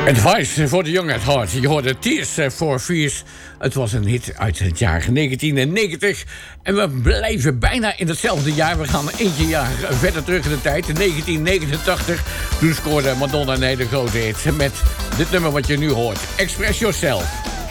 Advice for the Young at Heart. Je hoorde Tears for Fears. Het was een hit uit het jaar 1990. En we blijven bijna in hetzelfde jaar. We gaan eentje jaar verder terug in de tijd. In 1989. Toen scoorde Madonna een hele grote hit. Met dit nummer wat je nu hoort. Express Yourself.